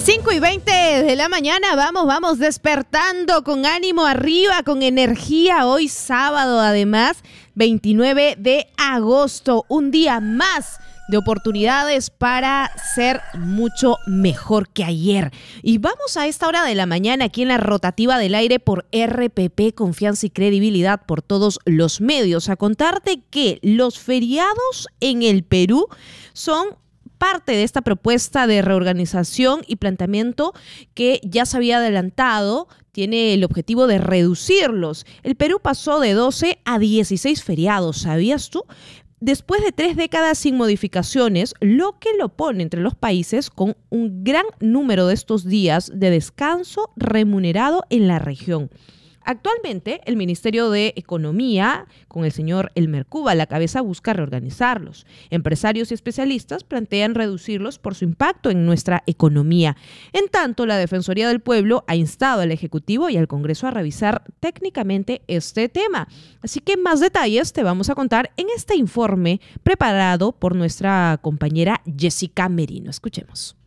5:20 de la mañana, vamos despertando con ánimo arriba, con energía. Hoy sábado, además, 29 de agosto, un día más de oportunidades para ser mucho mejor que ayer. Y vamos a esta hora de la mañana aquí en la rotativa del aire por RPP, confianza y credibilidad por todos los medios, a contarte que los feriados en el Perú son parte de esta propuesta de reorganización y planteamiento que ya se había adelantado. Tiene el objetivo de reducirlos. El Perú pasó de 12 a 16 feriados, ¿sabías tú? Después de 3 décadas sin modificaciones, lo que lo pone entre los países con un gran número de estos días de descanso remunerado en la región. Actualmente, el Ministerio de Economía, con el señor Elmer Cuba a la cabeza, busca reorganizarlos. Empresarios y especialistas plantean reducirlos por su impacto en nuestra economía. En tanto, la Defensoría del Pueblo ha instado al Ejecutivo y al Congreso a revisar técnicamente este tema. Así que más detalles te vamos a contar en este informe preparado por nuestra compañera Jessica Merino. Escuchemos.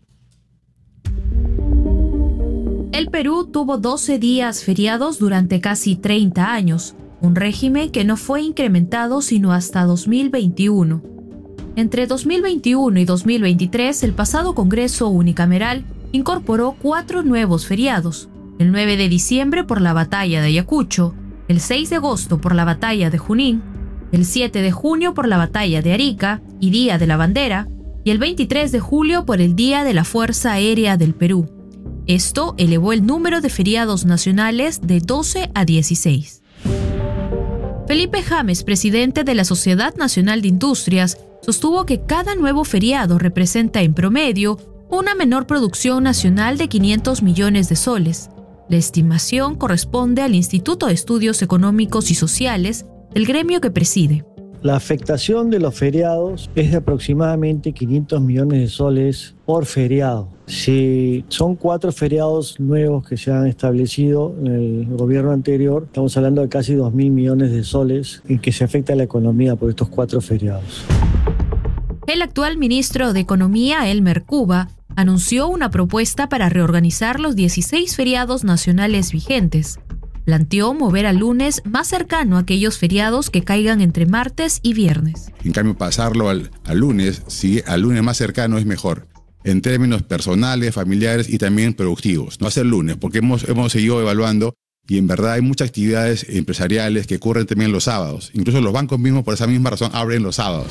El Perú tuvo 12 días feriados durante casi 30 años, un régimen que no fue incrementado sino hasta 2021. Entre 2021 y 2023, el pasado Congreso Unicameral incorporó 4 nuevos feriados: el 9 de diciembre por la Batalla de Ayacucho, el 6 de agosto por la Batalla de Junín, el 7 de junio por la Batalla de Arica y Día de la Bandera, y el 23 de julio por el Día de la Fuerza Aérea del Perú. Esto elevó el número de feriados nacionales de 12 a 16. Felipe James, presidente de la Sociedad Nacional de Industrias, sostuvo que cada nuevo feriado representa en promedio una menor producción nacional de 500 millones de soles. La estimación corresponde al Instituto de Estudios Económicos y Sociales, del gremio que preside. La afectación de los feriados es de aproximadamente 500 millones de soles por feriado. Si son 4 feriados nuevos que se han establecido en el gobierno anterior, estamos hablando de casi 2.000 millones de soles en que se afecta la economía por estos 4 feriados. El actual ministro de Economía, Elmer Cuba, anunció una propuesta para reorganizar los 16 feriados nacionales vigentes. Planteó mover al lunes más cercano a aquellos feriados que caigan entre martes y viernes. En cambio, pasarlo al lunes, sí, al lunes más cercano es mejor, en términos personales, familiares y también productivos. No hacer lunes, porque hemos seguido evaluando y en verdad hay muchas actividades empresariales que ocurren también los sábados. Incluso los bancos mismos, por esa misma razón, abren los sábados.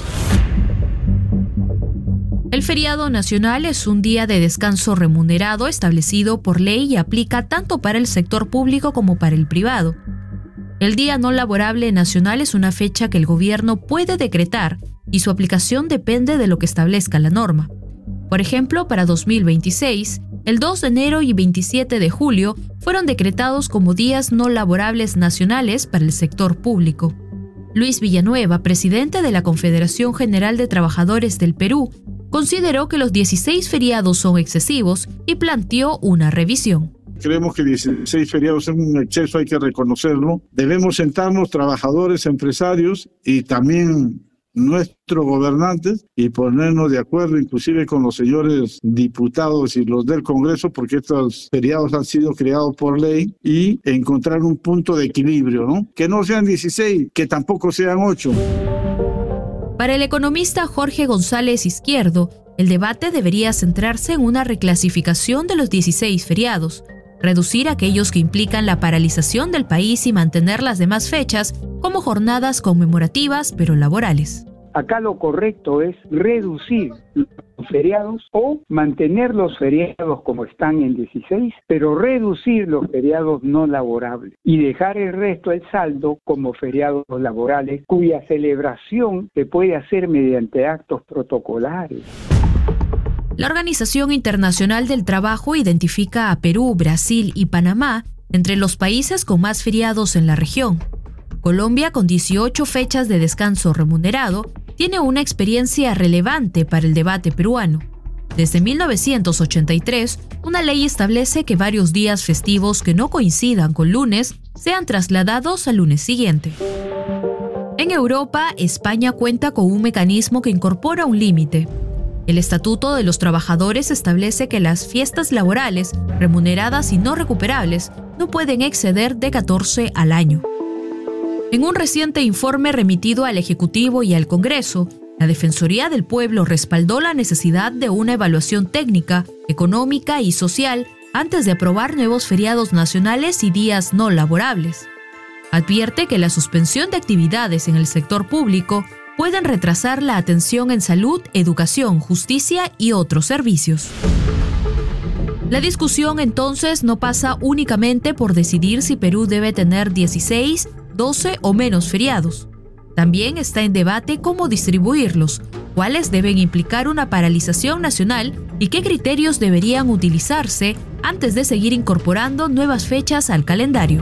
El feriado nacional es un día de descanso remunerado establecido por ley y aplica tanto para el sector público como para el privado. El día no laborable nacional es una fecha que el gobierno puede decretar y su aplicación depende de lo que establezca la norma. Por ejemplo, para 2026, el 2 de enero y 27 de julio fueron decretados como días no laborables nacionales para el sector público. Luis Villanueva, presidente de la Confederación General de Trabajadores del Perú, consideró que los 16 feriados son excesivos y planteó una revisión. Creemos que 16 feriados son un exceso, hay que reconocerlo. Debemos sentarnos, trabajadores, empresarios y también nuestros gobernantes, y ponernos de acuerdo inclusive con los señores diputados y los del Congreso, porque estos feriados han sido creados por ley, y encontrar un punto de equilibrio, ¿no? Que no sean 16, que tampoco sean 8. Para el economista Jorge González Izquierdo, el debate debería centrarse en una reclasificación de los 16 feriados, reducir aquellos que implican la paralización del país y mantener las demás fechas como jornadas conmemorativas pero laborales. Acá lo correcto es reducir los feriados o mantener los feriados como están en 16, pero reducir los feriados no laborables y dejar el resto, el saldo, como feriados laborales cuya celebración se puede hacer mediante actos protocolares. La Organización Internacional del Trabajo identifica a Perú, Brasil y Panamá entre los países con más feriados en la región. Colombia, con 18 fechas de descanso remunerado, tiene una experiencia relevante para el debate peruano. Desde 1983, una ley establece que varios días festivos que no coincidan con lunes sean trasladados al lunes siguiente. En Europa, España cuenta con un mecanismo que incorpora un límite. El Estatuto de los Trabajadores establece que las fiestas laborales, remuneradas y no recuperables, no pueden exceder de 14 al año. En un reciente informe remitido al Ejecutivo y al Congreso, la Defensoría del Pueblo respaldó la necesidad de una evaluación técnica, económica y social antes de aprobar nuevos feriados nacionales y días no laborables. Advierte que la suspensión de actividades en el sector público pueden retrasar la atención en salud, educación, justicia y otros servicios. La discusión entonces no pasa únicamente por decidir si Perú debe tener 16, 12 o menos feriados. También está en debate cómo distribuirlos, cuáles deben implicar una paralización nacional y qué criterios deberían utilizarse antes de seguir incorporando nuevas fechas al calendario.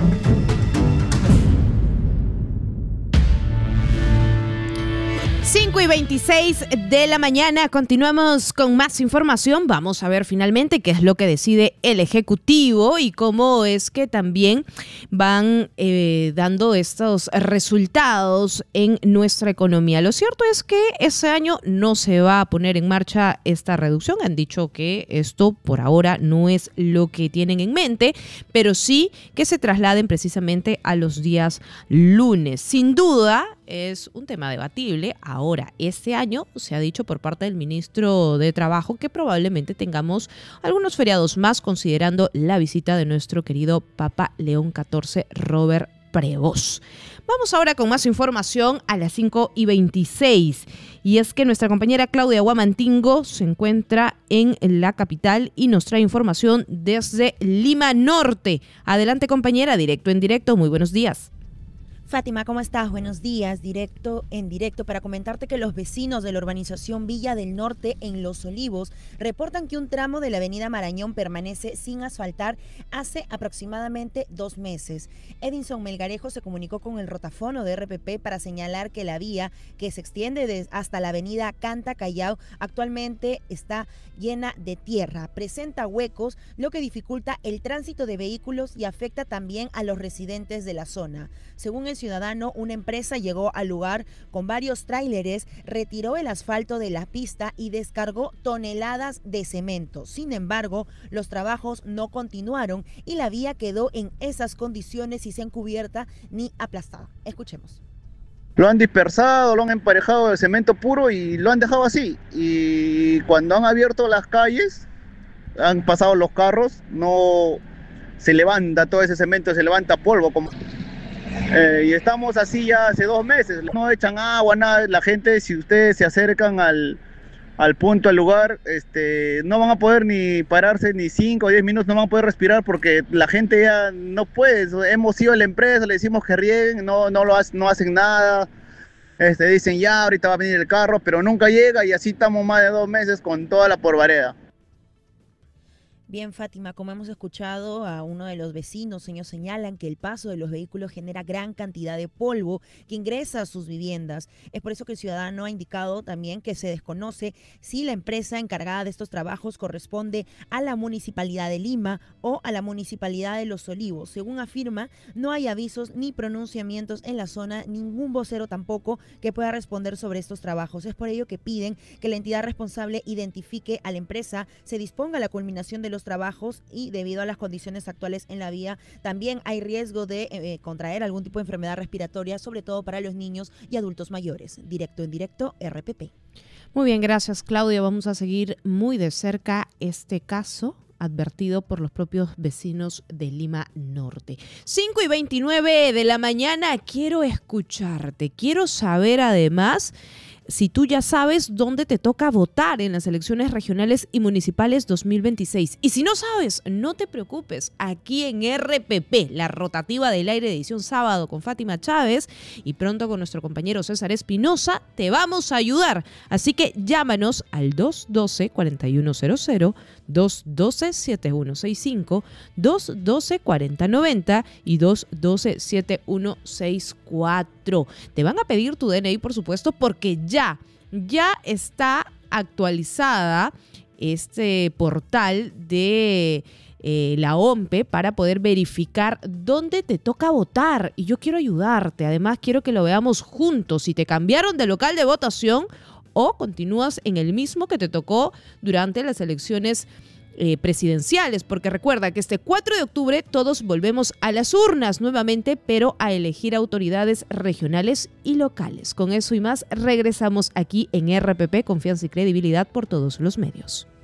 5:26 de la mañana, continuamos con más información. Vamos a ver finalmente qué es lo que decide el Ejecutivo y cómo es que también van dando estos resultados en nuestra economía. Lo cierto es que este año no se va a poner en marcha esta reducción. Han dicho que esto por ahora no es lo que tienen en mente, pero sí que se trasladen precisamente a los días lunes. Sin duda, es un tema debatible. Ahora, este año se ha dicho por parte del ministro de Trabajo que probablemente tengamos algunos feriados más, considerando la visita de nuestro querido Papa León XIV, Robert Prevost. Vamos ahora con más información a las 5:26. Y es que nuestra compañera Claudia Huamantingo se encuentra en la capital y nos trae información desde Lima Norte. Adelante, compañera, directo en directo. Muy buenos días. Fátima, ¿cómo estás? Buenos días, directo para comentarte que los vecinos de la urbanización Villa del Norte en Los Olivos reportan que un tramo de la avenida Marañón permanece sin asfaltar hace aproximadamente 2 meses. Edinson Melgarejo se comunicó con el rotafono de RPP para señalar que la vía, que se extiende hasta la avenida Canta Callao, actualmente está llena de tierra, presenta huecos, lo que dificulta el tránsito de vehículos y afecta también a los residentes de la zona. Según el ciudadano, una empresa llegó al lugar con varios tráileres, retiró el asfalto de la pista y descargó toneladas de cemento. Sin embargo, los trabajos no continuaron y la vía quedó en esas condiciones y sin cubierta ni aplastada. Escuchemos. Lo han dispersado, lo han emparejado de cemento puro y lo han dejado así. Y cuando han abierto las calles, han pasado los carros, no se levanta todo ese cemento, se levanta polvo. Y estamos así ya hace 2 meses. No echan agua, nada. La gente, si ustedes se acercan al punto, al lugar, no van a poder ni pararse ni 5 o 10 minutos, no van a poder respirar porque la gente ya no puede. Hemos ido a la empresa, le decimos que rieguen, no hacen nada. Dicen ya, ahorita va a venir el carro, pero nunca llega y así estamos más de 2 meses con toda la polvareda. Bien, Fátima, como hemos escuchado a uno de los vecinos, ellos señalan que el paso de los vehículos genera gran cantidad de polvo que ingresa a sus viviendas. Es por eso que el ciudadano ha indicado también que se desconoce si la empresa encargada de estos trabajos corresponde a la Municipalidad de Lima o a la Municipalidad de Los Olivos. Según afirma, no hay avisos ni pronunciamientos en la zona, ningún vocero tampoco que pueda responder sobre estos trabajos. Es por ello que piden que la entidad responsable identifique a la empresa, se disponga a la culminación de los trabajos y debido a las condiciones actuales en la vía también hay riesgo de contraer algún tipo de enfermedad respiratoria, sobre todo para los niños y adultos mayores. Directo en directo, RPP. Muy bien, gracias, Claudia. Vamos a seguir muy de cerca este caso advertido por los propios vecinos de Lima Norte. 5:29 de la mañana, quiero escucharte, quiero saber además si tú ya sabes dónde te toca votar en las elecciones regionales y municipales 2026. Y si no sabes, no te preocupes. Aquí en RPP, la rotativa del aire de edición sábado con Fátima Chávez y pronto con nuestro compañero César Espinosa, te vamos a ayudar. Así que llámanos al 212-4100, 212-7165, 212-4090 y 212-7164. Te van a pedir tu DNI, por supuesto, porque ya está actualizada este portal de la OMPE para poder verificar dónde te toca votar. Y yo quiero ayudarte. Además, quiero que lo veamos juntos. Si te cambiaron de local de votación o continúas en el mismo que te tocó durante las elecciones presidenciales, porque recuerda que este 4 de octubre todos volvemos a las urnas nuevamente, pero a elegir autoridades regionales y locales. Con eso y más regresamos aquí en RPP, Confianza y Credibilidad por todos los medios.